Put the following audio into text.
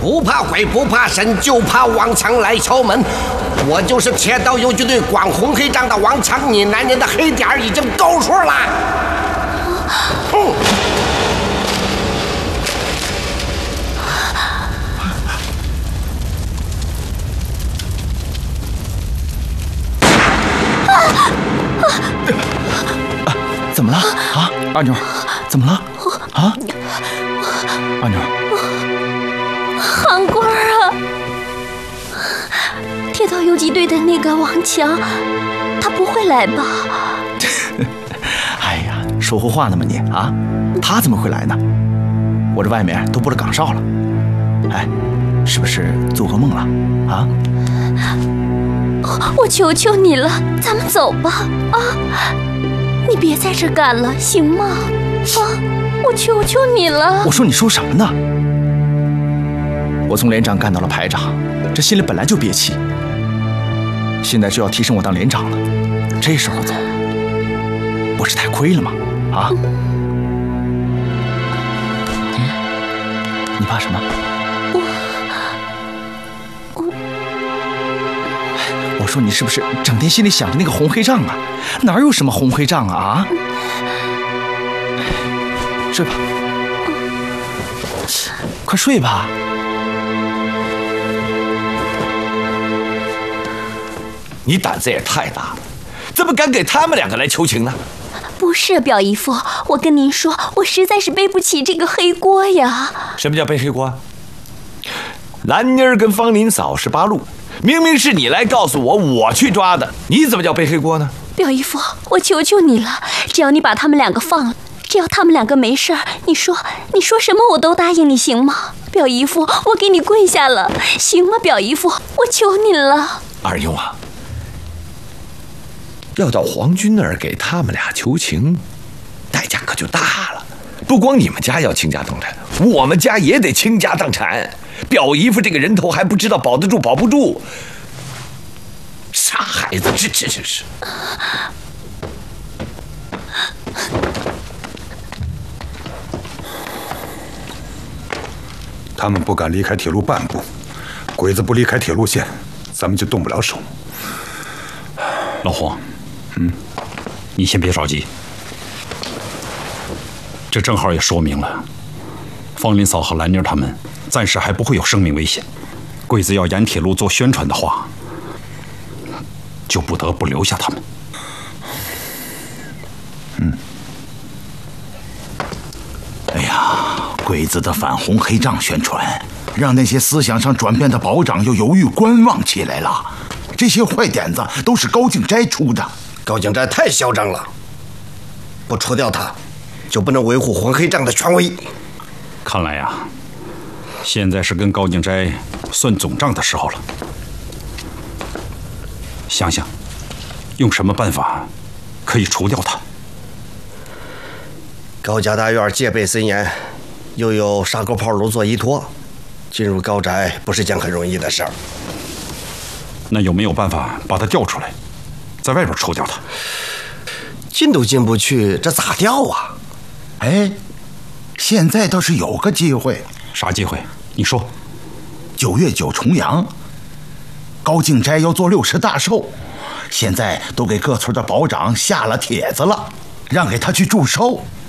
不怕鬼不怕神，就怕王强来敲门。我就是铁道游击队管红黑账的王强，你男人的黑点儿已经够数了。 怎么了啊，二妞？怎么了啊？二妞， 韩官啊，铁道游击队的那个王强，他不会来吧？ 哎呀，说胡话呢嘛你啊？他怎么会来呢？我这外面都布了岗哨了。哎，是不是做噩梦了啊？ 我求求你了，咱们走吧啊！你别在这干了，行吗？啊，我求求你了！ 我说你说什么呢？我从连长干到了排长，这心里本来就憋气，现在就要提升我当连长了，这时候走，不是太亏了吗？啊？你怕什么？我说你是不是整天心里想着那个红黑账啊？哪有什么红黑账啊？睡吧，快睡吧。 你胆子也太大了，怎么敢给他们两个来求情呢？ 不是表姨夫，我跟您说，我实在是背不起这个黑锅呀。 什么叫背黑锅？兰妮儿跟方林嫂是八路，明明是你来告诉我，我去抓的，你怎么叫背黑锅呢？ 表姨夫，我求求你了，只要你把他们两个放了，只要他们两个没事儿，你说什么我都答应你，行吗？表姨夫，我给你跪下了，行吗？表姨夫，我求你了。 二妞啊，要到皇军那儿给他们俩求情，代价可就大了。不光你们家要倾家荡产，我们家也得倾家荡产。表姨夫这个人头还不知道保得住保不住，傻孩子，这是。 他们不敢离开铁路半步，鬼子不离开铁路线，咱们就动不了手。 老黄，你先别着急，这正好也说明了，方林嫂和兰妮儿他们暂时还不会有生命危险。鬼子要沿铁路做宣传的话，就不得不留下他们。 哎呀，鬼子的反红黑账宣传，让那些思想上转变的保长又犹豫观望起来了。这些坏点子都是高敬斋出的。 高敬斋太嚣张了，不除掉他，就不能维护红黑账的权威。 看来呀，现在是跟高敬斋算总账的时候了。想想，用什么办法可以除掉他？ 高家大院戒备森严，又有沙沟炮炉做依托，进入高宅不是件很容易的事儿。 那有没有办法把他调出来，在外边除掉他？ 进都进不去，这咋调啊？ 哎，现在倒是有个机会。 啥机会？你说。 9月9重阳，高敬斋要做60大寿，现在都给各村的保长下了帖子了，让给他去祝寿。